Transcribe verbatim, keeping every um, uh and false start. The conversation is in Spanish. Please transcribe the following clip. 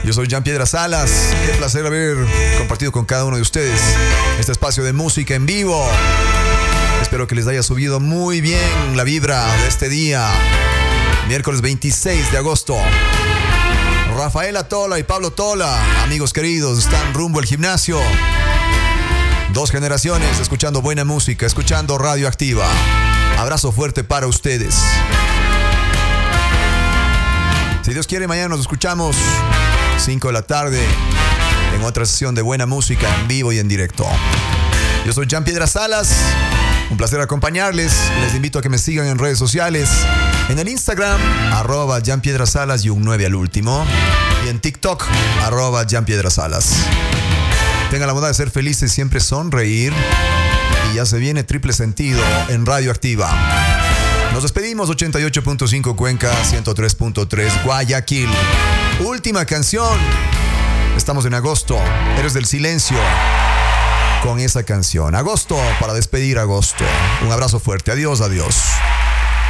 Yo soy Jan Piedra Salas. Qué placer haber compartido con cada uno de ustedes este espacio de música en vivo. Espero que les haya subido muy bien la vibra de este día, miércoles veintiséis de agosto. Rafaela Tola y Pablo Tola, amigos queridos, están rumbo al gimnasio. Dos generaciones escuchando buena música, escuchando Radio Activa. Abrazo fuerte para ustedes. Si Dios quiere, mañana nos escuchamos cinco de la tarde en otra sesión de buena música en vivo y en directo. Yo soy Jan Piedra Salas. Un placer acompañarles. Les invito a que me sigan en redes sociales. En el Instagram, arroba Jan Piedra Salas y un nueve al último. Y en TikTok, arroba Jan Piedra Salas. Tengan la bondad de ser felices, siempre sonreír. Y ya se viene Triple Sentido en Radio Activa. Nos despedimos. Ochenta y ocho punto cinco Cuenca, ciento tres punto tres Guayaquil. Última canción. Estamos en agosto. Eres del silencio. Con esa canción. Agosto, para despedir agosto. Un abrazo fuerte. Adiós, adiós.